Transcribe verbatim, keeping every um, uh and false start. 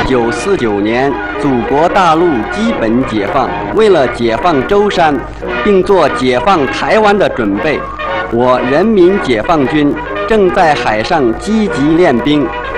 九四九年，祖国大陆基本解放，为了解放舟山，并做解放台湾的准备，我人民解放军正在海上积极练兵，